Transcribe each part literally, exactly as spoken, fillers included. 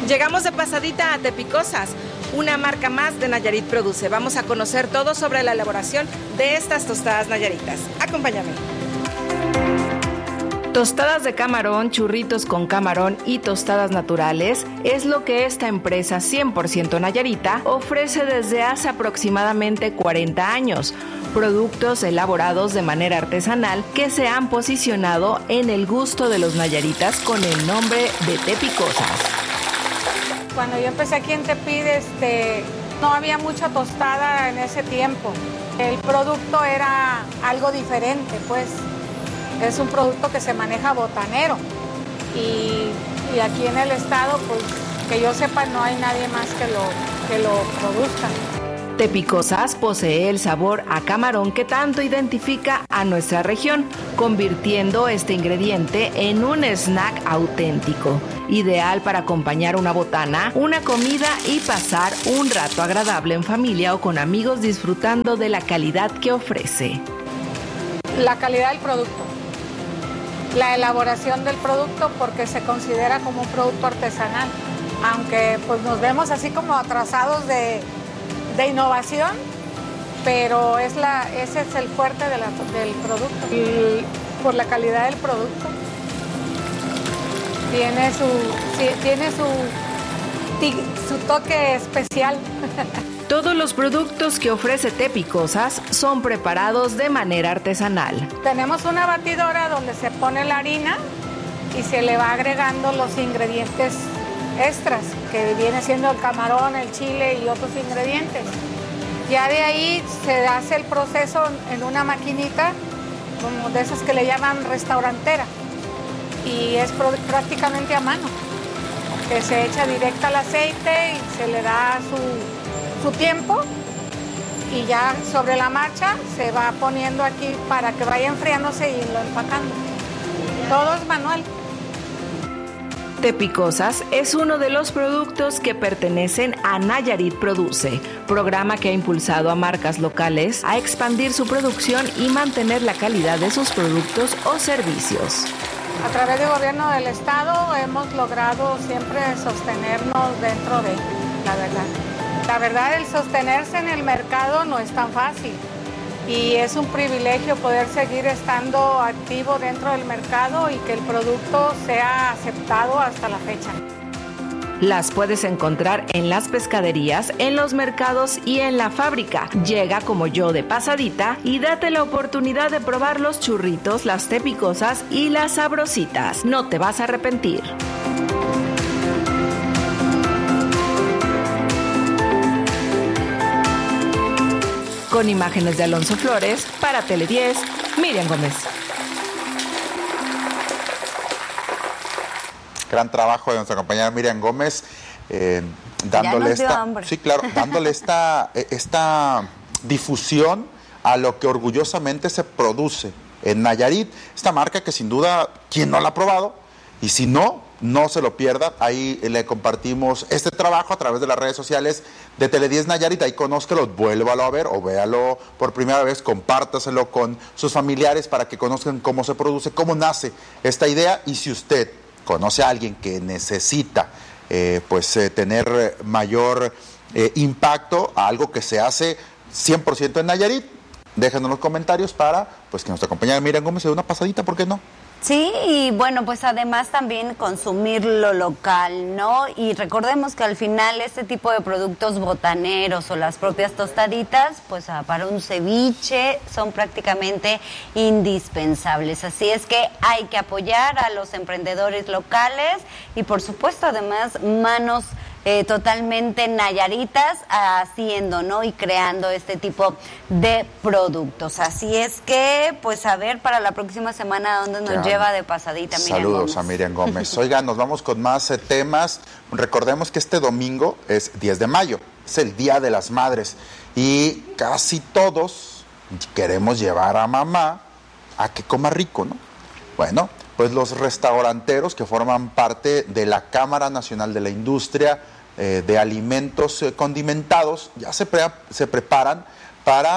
Llegamos de pasadita a Tepicosas, una marca más de Nayarit Produce. Vamos a conocer todo sobre la elaboración de estas tostadas nayaritas. Acompáñame. Tostadas de camarón, churritos con camarón y tostadas naturales es lo que esta empresa cien por ciento nayarita ofrece desde hace aproximadamente cuarenta años. Productos elaborados de manera artesanal que se han posicionado en el gusto de los nayaritas con el nombre de Tepicosas. Cuando yo empecé aquí en Tepid, este, no había mucha tostada en ese tiempo. El producto era algo diferente, pues. Es un producto que se maneja botanero. Y, y aquí en el estado, pues, que yo sepa, no hay nadie más que lo, que lo produzca. Tepicosas posee el sabor a camarón que tanto identifica a nuestra región, convirtiendo este ingrediente en un snack auténtico, ideal para acompañar una botana, una comida y pasar un rato agradable en familia o con amigos disfrutando de la calidad que ofrece. La calidad del producto, la elaboración del producto, porque se considera como un producto artesanal, aunque pues nos vemos así como atrasados de de innovación, pero es la, ese es el fuerte de la, del producto, y por la calidad del producto. Tiene su, tiene su, su toque especial. Todos los productos que ofrece Tepicosas son preparados de manera artesanal. Tenemos una batidora donde se pone la harina y se le va agregando los ingredientes extras, que viene siendo el camarón, el chile y otros ingredientes. Ya de ahí se hace el proceso en una maquinita, como de esas que le llaman restaurantera, y es prácticamente a mano, que se echa directa al aceite y se le da su, su tiempo, y ya sobre la marcha se va poniendo aquí para que vaya enfriándose y lo empacando. Todo es manual. Tepicosas es uno de los productos que pertenecen a Nayarit Produce, programa que ha impulsado a marcas locales a expandir su producción y mantener la calidad de sus productos o servicios. A través del gobierno del estado hemos logrado siempre sostenernos dentro de, la verdad. La verdad, el sostenerse en el mercado no es tan fácil. Y es un privilegio poder seguir estando activo dentro del mercado y que el producto sea aceptado hasta la fecha. Las puedes encontrar en las pescaderías, en los mercados y en la fábrica. Llega como yo de pasadita y date la oportunidad de probar los churritos, las tepicosas y las sabrositas. No te vas a arrepentir. Con imágenes de Alonso Flores, para Tele diez, Miriam Gómez. Gran trabajo de nuestra compañera Miriam Gómez, eh, dándole esta, sí, claro, dándole esta, esta difusión a lo que orgullosamente se produce en Nayarit. Esta marca que sin duda, quien no la ha probado, y si no, no se lo pierda. Ahí le compartimos este trabajo a través de las redes sociales de Tele diez Nayarit. Ahí conózcalo, vuélvalo a ver o véalo por primera vez, compártaselo con sus familiares para que conozcan cómo se produce, cómo nace esta idea. Y si usted conoce a alguien que necesita eh, pues eh, tener mayor eh, impacto a algo que se hace cien por ciento en Nayarit, déjenos los comentarios para pues que nuestra compañera Miriam Gómez se dé una pasadita, ¿por qué no? Sí, y bueno, pues además también consumir lo local, ¿no? Y recordemos que al final este tipo de productos botaneros o las propias tostaditas, pues para un ceviche son prácticamente indispensables. Así es que hay que apoyar a los emprendedores locales y por supuesto además manos Eh, totalmente nayaritas haciendo, ¿no? Y creando este tipo de productos. Así es que, pues a ver para la próxima semana dónde nos claro. lleva de pasadita Miriam Saludos Gómez. a Miriam Gómez. Oigan, nos vamos con más eh, temas. Recordemos que este domingo es diez de mayo, es el Día de las Madres y casi todos queremos llevar a mamá a que coma rico, ¿no? Bueno, pues los restauranteros que forman parte de la Cámara Nacional de la Industria eh, de Alimentos eh, Condimentados ya se, pre se preparan para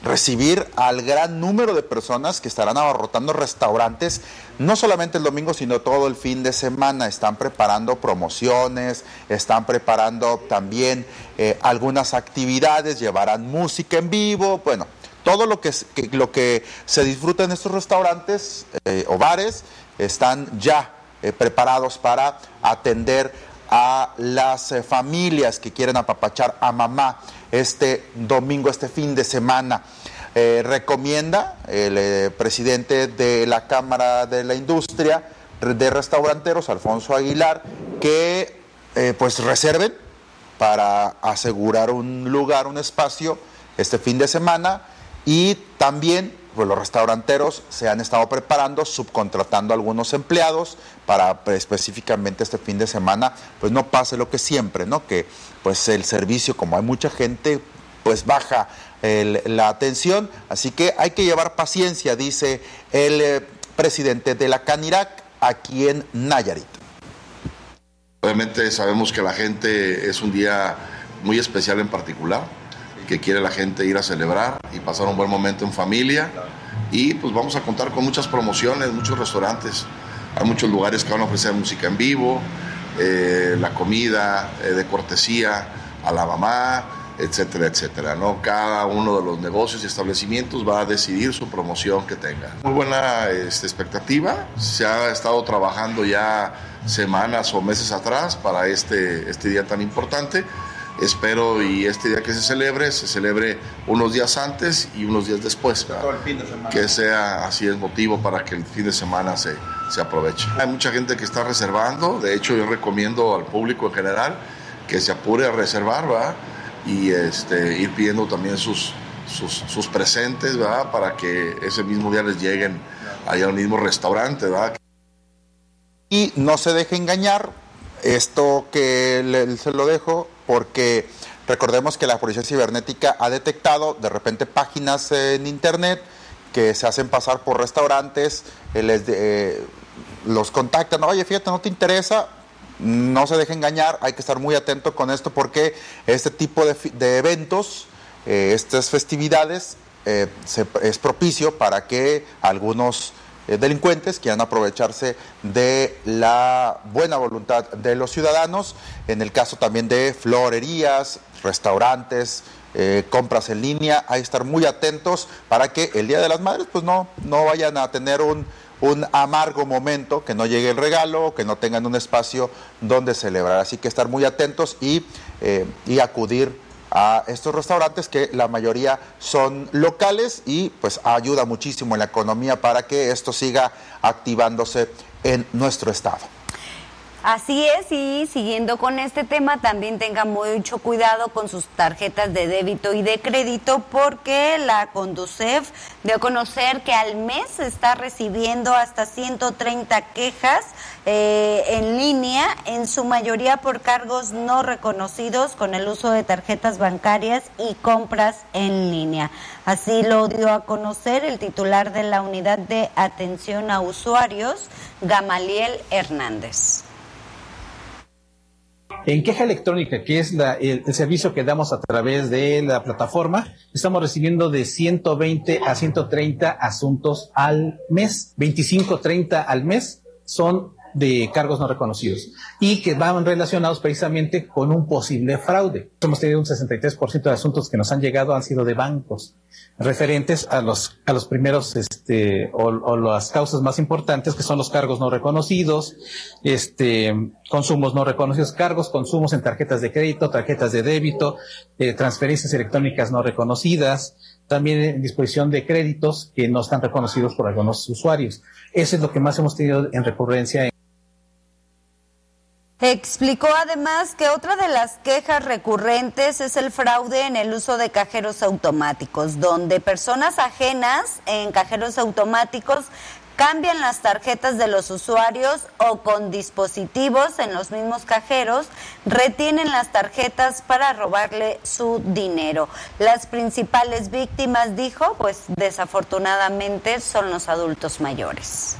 recibir al gran número de personas que estarán abarrotando restaurantes, no solamente el domingo, sino todo el fin de semana. Están preparando promociones, están preparando también eh, algunas actividades, llevarán música en vivo, bueno, todo lo que, que, lo que se disfruta en estos restaurantes eh, o bares están ya eh, preparados para atender a las eh, familias que quieren apapachar a mamá este domingo, este fin de semana. Eh, recomienda el eh, presidente de la Cámara de la Industria de Restauranteros, Alfonso Aguilar, que eh, pues reserven para asegurar un lugar, un espacio este fin de semana, y también pues los restauranteros se han estado preparando, subcontratando a algunos empleados para pues, específicamente este fin de semana, pues no pase lo que siempre, ¿no? Que pues el servicio, como hay mucha gente, pues baja el, la atención, así que hay que llevar paciencia, dice el eh, presidente de la Canirac aquí en Nayarit. Obviamente sabemos que la gente es un día muy especial en particular, que quiere la gente ir a celebrar y pasar un buen momento en familia, y pues vamos a contar con muchas promociones, muchos restaurantes, hay muchos lugares que van a ofrecer música en vivo, eh, la comida eh, de cortesía a la mamá, etcétera, etcétera, ¿no? Cada uno de los negocios y establecimientos va a decidir su promoción que tenga. Muy buena este, expectativa, se ha estado trabajando ya semanas o meses atrás para este, este día tan importante. Espero y este día que se celebre, se celebre unos días antes y unos días después, todo el fin de semana. Que sea así el motivo para que el fin de semana se, se aproveche. Hay mucha gente que está reservando, de hecho yo recomiendo al público en general que se apure a reservar, ¿verdad? Y este, ir pidiendo también sus, sus, sus presentes, ¿verdad? Para que ese mismo día les lleguen allá al mismo restaurante, ¿verdad? Y no se deje engañar, esto que le, se lo dejo, porque recordemos que la Policía Cibernética ha detectado de repente páginas en internet que se hacen pasar por restaurantes, eh, les, eh, los contactan, oye, fíjate, no te interesa, no se deje engañar, hay que estar muy atento con esto porque este tipo de, de eventos, eh, estas festividades, eh, se, es propicio para que algunos eh, delincuentes quieran aprovecharse de la buena voluntad de los ciudadanos, en el caso también de florerías, restaurantes, eh, compras en línea, hay que estar muy atentos para que el Día de las Madres pues no, no vayan a tener un un amargo momento, que no llegue el regalo, que no tengan un espacio donde celebrar. Así que estar muy atentos y, eh, y acudir a estos restaurantes, que la mayoría son locales y pues ayuda muchísimo en la economía para que esto siga activándose en nuestro estado. Así es, y siguiendo con este tema, también tenga mucho cuidado con sus tarjetas de débito y de crédito, porque la Conducef dio a conocer que al mes está recibiendo hasta ciento treinta quejas eh, en línea, en su mayoría por cargos no reconocidos con el uso de tarjetas bancarias y compras en línea. Así lo dio a conocer el titular de la Unidad de Atención a Usuarios, Gamaliel Hernández. En queja electrónica, que es la, el, el servicio que damos a través de la plataforma, estamos recibiendo de ciento veinte a ciento treinta asuntos al mes. veinticinco, treinta al mes son de cargos no reconocidos y que van relacionados precisamente con un posible fraude. Hemos tenido un sesenta y tres por ciento de asuntos que nos han llegado han sido de bancos, referentes a los a los primeros este o, o las causas más importantes, que son los cargos no reconocidos, este consumos no reconocidos, cargos, consumos en tarjetas de crédito, tarjetas de débito, eh, transferencias electrónicas no reconocidas, también en disposición de créditos que no están reconocidos por algunos usuarios. Eso es lo que más hemos tenido en recurrencia. Explicó además que otra de las quejas recurrentes es el fraude en el uso de cajeros automáticos, donde personas ajenas en cajeros automáticos cambian las tarjetas de los usuarios o con dispositivos en los mismos cajeros retienen las tarjetas para robarle su dinero. Las principales víctimas, dijo, pues desafortunadamente son los adultos mayores.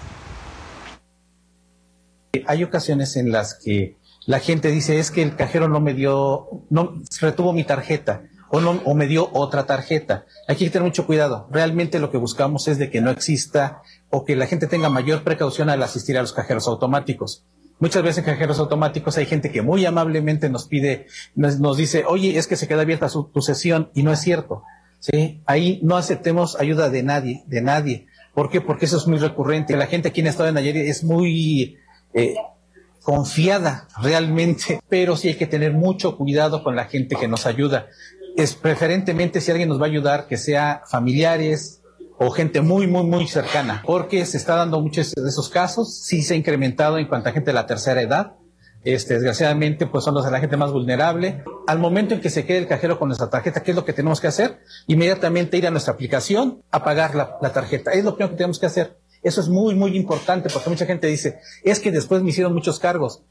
Hay ocasiones en las que la gente dice, es que el cajero no me dio, no retuvo mi tarjeta, o, no, o me dio otra tarjeta. Aquí hay que tener mucho cuidado. Realmente lo que buscamos es de que no exista o que la gente tenga mayor precaución al asistir a los cajeros automáticos. Muchas veces en cajeros automáticos hay gente que muy amablemente nos pide, nos, nos dice, oye, es que se queda abierta su, tu sesión, y no es cierto. ¿Sí? Ahí no aceptemos ayuda de nadie, de nadie. ¿Por qué? Porque eso es muy recurrente. La gente aquí en Estado de Nayarit es muy eh, confiada realmente, pero sí hay que tener mucho cuidado con la gente que nos ayuda. Es preferentemente, si alguien nos va a ayudar, que sea familiares o gente muy, muy, muy cercana, porque se está dando muchos de esos casos. Sí se ha incrementado en cuanto a gente de la tercera edad. Este, desgraciadamente, pues son los de la gente más vulnerable. Al momento en que se quede el cajero con nuestra tarjeta, ¿qué es lo que tenemos que hacer? Inmediatamente ir a nuestra aplicación a pagar la, la tarjeta. Es lo primero que tenemos que hacer. Eso es muy, muy importante, porque mucha gente dice, es que después me hicieron muchos cargos.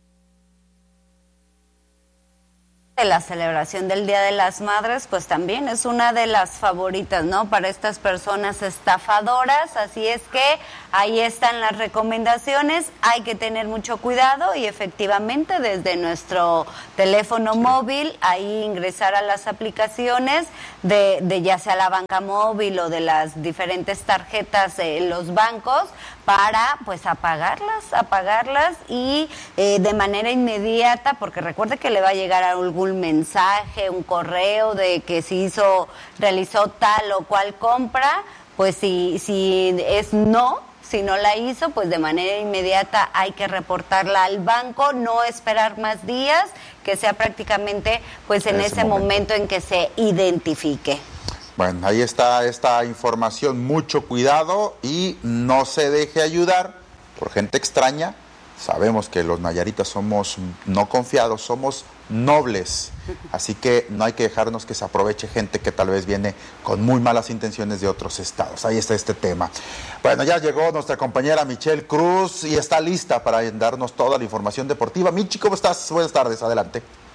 De la celebración del Día de las Madres, pues también es una de las favoritas, ¿no? Para estas personas estafadoras, así es que ahí están las recomendaciones, hay que tener mucho cuidado y efectivamente desde nuestro teléfono móvil, ahí ingresar a las aplicaciones de, de ya sea la banca móvil o de las diferentes tarjetas de los bancos, para pues apagarlas, apagarlas y eh, de manera inmediata, porque recuerde que le va a llegar algún mensaje, un correo de que si hizo, realizó tal o cual compra, pues si, si es no, si no la hizo, pues de manera inmediata hay que reportarla al banco, no esperar más días, que sea prácticamente pues en, en ese, ese momento. momento en que se identifique. Bueno, ahí está esta información, mucho cuidado y no se deje ayudar por gente extraña. Sabemos que los nayaritas somos no confiados, somos nobles, así que no hay que dejarnos que se aproveche gente que tal vez viene con muy malas intenciones de otros estados. Ahí está este tema. Bueno, ya llegó nuestra compañera Michelle Cruz y está lista para darnos toda la información deportiva. Michi, ¿cómo estás? Buenas tardes, adelante.